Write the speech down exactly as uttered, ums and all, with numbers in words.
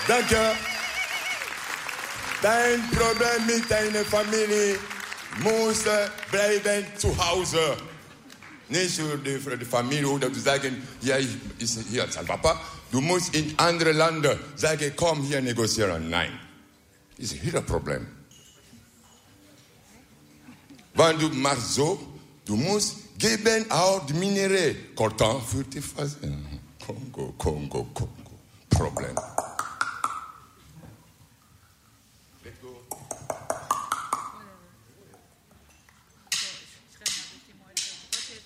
Danke. Dein Problem mit deiner Familie muss bleiben zu Hause. Nicht die, die Familie oder zu sagen, ja, ich ist hier als Papa. Du musst in andere Länder sagen, komm hier negozieren. Nein. Das ist ihr Problem. Wenn du machst so, du musst geben auch die Minerais. Coltan für die Phase. Kongo, Kongo, Kongo. Problem.